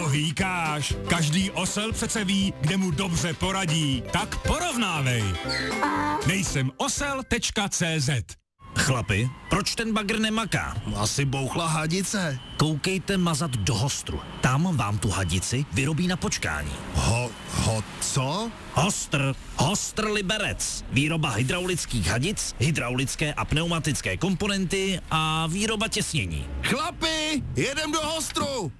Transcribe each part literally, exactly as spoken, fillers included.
hýkáš? Každý osel přece ví, kde mu dobře poradí. Tak porovnávej. Nejsem osel tečka cé zet. Chlapi, proč ten bagr nemaká? Asi bouchla hadice. Koukejte mazat do Hostru. Tam vám tu hadici vyrobí na počkání. Ho, ho, co? Hostr, Hostr Liberec. Výroba hydraulických hadic, hydraulické a pneumatické komponenty a výroba těsnění. Chlapi, jedem do Hostru!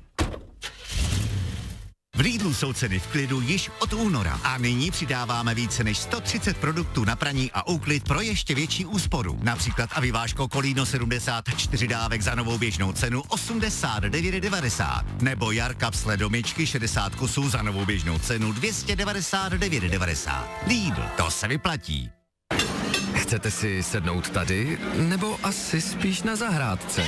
V Lidlu jsou ceny v klidu již od února a nyní přidáváme více než sto třicet produktů na praní a úklid pro ještě větší úsporu. Například aviváško Kolíno sedmdesát čtyři dávek za novou běžnou cenu osmdesát devět devadesát nebo Jar kapsle do myčky šedesát kusů za novou běžnou cenu dvě stě devadesát devět devadesát. Lidl, to se vyplatí. Chcete si sednout tady, nebo asi spíš na zahrádce?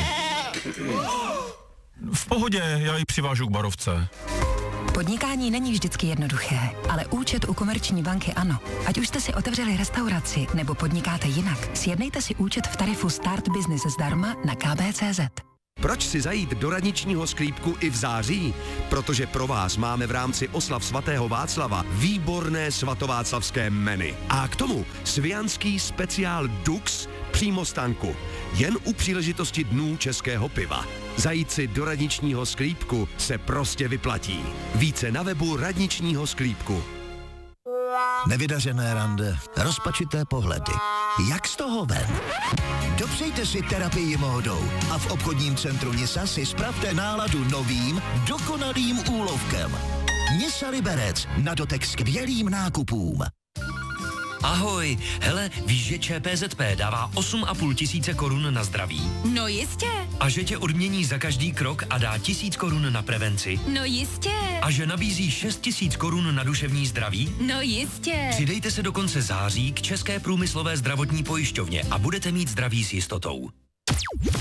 V pohodě, já ji přivážu k barovce. Podnikání není vždycky jednoduché, ale účet u Komerční banky ano. Ať už jste si otevřeli restauraci nebo podnikáte jinak, sjednejte si účet v tarifu Start Business zdarma na k b tečka cé zet. Proč si zajít do radničního sklípku i v září? Protože pro vás máme v rámci oslav svatého Václava výborné svatováclavské menu. A k tomu svijanský speciál Dux přímo z tanku. Jen u příležitosti dnů českého piva. Zajít si do radničního sklípku se prostě vyplatí. Více na webu radničního sklípku. Nevydařené rande, rozpačité pohledy. Jak z toho ven? Dopřejte si terapii módou a v obchodním centru Nisa si spravte náladu novým, dokonalým úlovkem. Nisa Liberec, na dotek skvělým nákupům. Ahoj, hele, víš, že ČPZP dává osm a půl tisíce korun na zdraví? No jistě. A že tě odmění za každý krok a dá tisíc korun na prevenci? No jistě. A že nabízí šest tisíc korun na duševní zdraví? No jistě. Přidejte se do konce září k České průmyslové zdravotní pojišťovně a budete mít zdraví s jistotou.